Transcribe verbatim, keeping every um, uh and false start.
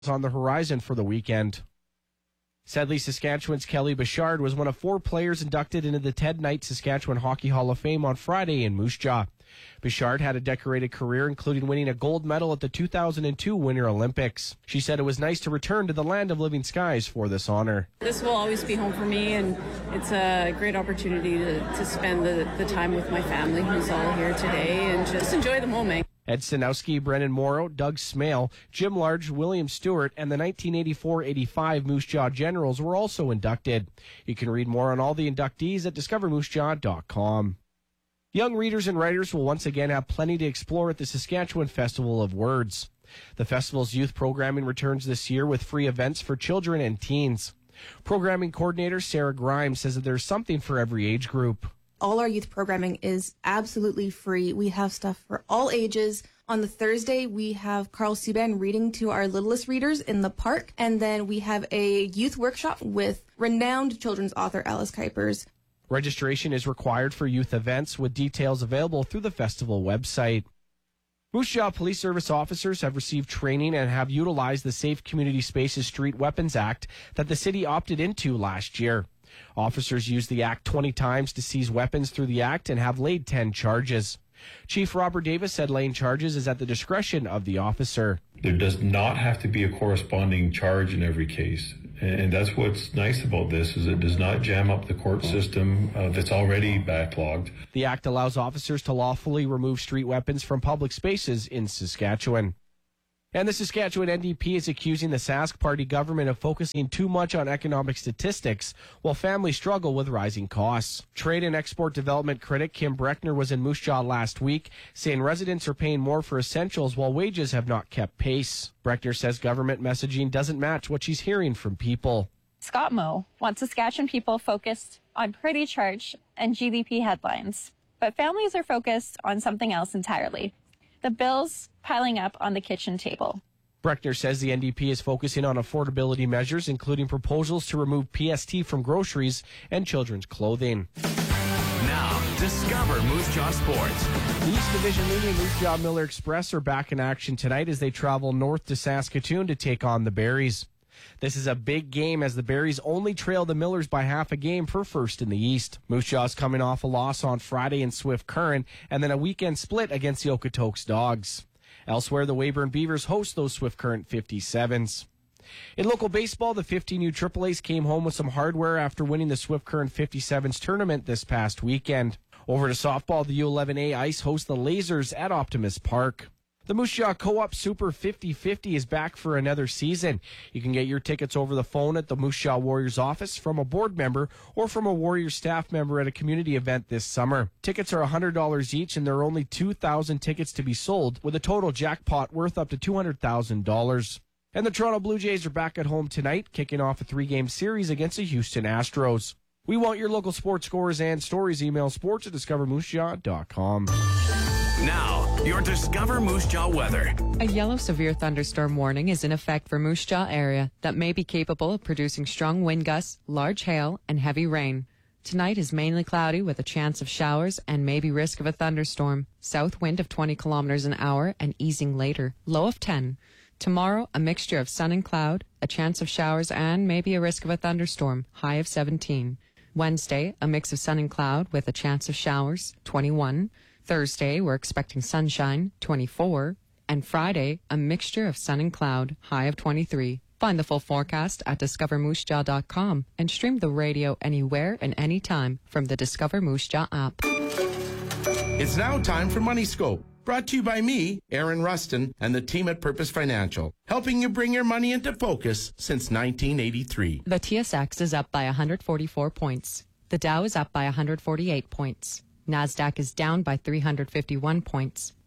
on the horizon for the weekend. Sadly, Saskatchewan's Kelly Bouchard was one of four players inducted into the Ted Knight Saskatchewan Hockey Hall of Fame on Friday in Moose Jaw. Bouchard had a decorated career, including winning a gold medal at the two thousand two Winter Olympics. She said it was nice to return to the land of living skies for this honor. This will always be home for me, and it's a great opportunity to, to spend the, the time with my family who's all here today and just enjoy the moment. Ed Stanowski, Brennan Morrow, Doug Smale, Jim Large, William Stewart, and the nineteen eighty-four eighty-five Moose Jaw Generals were also inducted. You can read more on all the inductees at discover moose jaw dot com. Young readers and writers will once again have plenty to explore at the Saskatchewan Festival of Words. The festival's youth programming returns this year with free events for children and teens. Programming coordinator Sarah Grimes says that there's something for every age group. All our youth programming is absolutely free. We have stuff for all ages. On the Thursday, we have Carl Subban reading to our littlest readers in the park. And then we have a youth workshop with renowned children's author Alice Kuipers. Registration is required for youth events, with details available through the festival website. Moose Jaw Police Service officers have received training and have utilized the Safe Community Spaces Street Weapons Act that the city opted into last year. Officers used the act twenty times to seize weapons through the act and have laid ten charges. Chief Robert Davis said laying charges is at the discretion of the officer. There does not have to be a corresponding charge in every case. And that's what's nice about this, is it does not jam up the court system uh, that's already backlogged. The act allows officers to lawfully remove street weapons from public spaces in Saskatchewan. And the Saskatchewan N D P is accusing the Sask Party government of focusing too much on economic statistics while families struggle with rising costs. Trade and export development critic Kim Breckner was in Moose Jaw last week, saying residents are paying more for essentials while wages have not kept pace. Breckner says government messaging doesn't match what she's hearing from people. Scott Moe wants Saskatchewan people focused on pretty church and G D P headlines, but families are focused on something else entirely. The bills piling up on the kitchen table. Breckner says the N D P is focusing on affordability measures, including proposals to remove P S T from groceries and children's clothing. Now, discover Moose Jaw Sports. The East Division leading Moose Jaw Miller Express are back in action tonight as they travel north to Saskatoon to take on the Berries. This is a big game as the Berries only trail the Millers by half a game for first in the East. Moose Jaw's coming off a loss on Friday in Swift Current and then a weekend split against the Okotoks Dogs. Elsewhere, the Weyburn Beavers host those Swift Current fifty-sevens. In local baseball, the fifteen U Triple A's came home with some hardware after winning the Swift Current fifty-sevens tournament this past weekend. Over to softball, the U eleven A Ice host the Lasers at Optimus Park. The Moose Jaw Co-op Super fifty fifty is back for another season. You can get your tickets over the phone at the Moose Jaw Warriors office, from a board member, or from a Warriors staff member at a community event this summer. Tickets are one hundred dollars each, and there are only two thousand tickets to be sold, with a total jackpot worth up to two hundred thousand dollars. And the Toronto Blue Jays are back at home tonight, kicking off a three-game series against the Houston Astros. We want your local sports scores and stories. Email sports at discover moose jaw dot com. Now, your Discover Moose Jaw weather. A yellow severe thunderstorm warning is in effect for Moose Jaw area that may be capable of producing strong wind gusts, large hail, and heavy rain. Tonight is mainly cloudy with a chance of showers and maybe risk of a thunderstorm. South wind of twenty kilometers an hour and easing later. Low of ten. Tomorrow, a mixture of sun and cloud, a chance of showers, and maybe a risk of a thunderstorm. High of seventeen. Wednesday, a mix of sun and cloud with a chance of showers. twenty-one. Thursday, we're expecting sunshine, twenty-four. And Friday, a mixture of sun and cloud, high of twenty-three. Find the full forecast at discover moose jaw dot com and stream the radio anywhere and anytime from the Discover Moose Jaw app. It's now time for Money Scope, brought to you by me, Aaron Rustin, and the team at Purpose Financial, helping you bring your money into focus since nineteen eighty-three. The T S X is up by one hundred forty-four points. The Dow is up by one hundred forty-eight points. NASDAQ is down by three hundred fifty-one points.